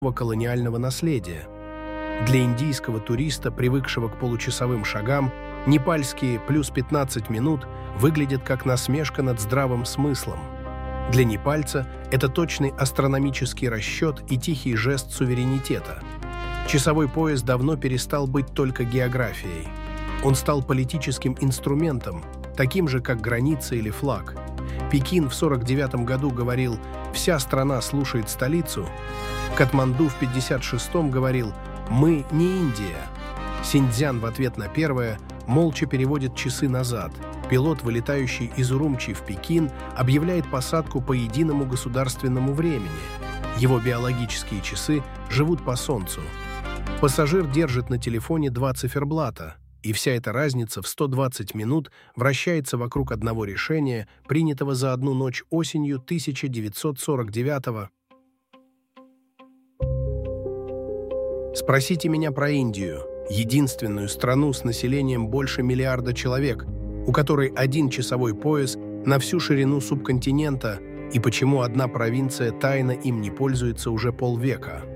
колониального наследия. Для индийского туриста, привыкшего к получасовым шагам, непальские плюс 15 минут выглядят как насмешка над здравым смыслом. Для непальца это точный астрономический расчет и тихий жест суверенитета. Часовой пояс давно перестал быть только географией. Он стал политическим инструментом, таким же, как граница или флаг. Пекин в 1949 году говорил «вся страна слушает столицу», Катманду в 1956 говорил «мы не Индия». Синьцзян в ответ на первое молча переводит часы назад. Пилот, вылетающий из Урумчи в Пекин, объявляет посадку по единому государственному времени. Его биологические часы живут по Солнцу. Пассажир держит на телефоне 2 циферблата, и вся эта разница в 120 минут вращается вокруг одного решения, принятого за одну ночь осенью 1949-го. Спросите меня про Индию, единственную страну с населением больше миллиарда человек, у которой один часовой пояс на всю ширину субконтинента, и почему одна провинция тайно им не пользуется уже полвека.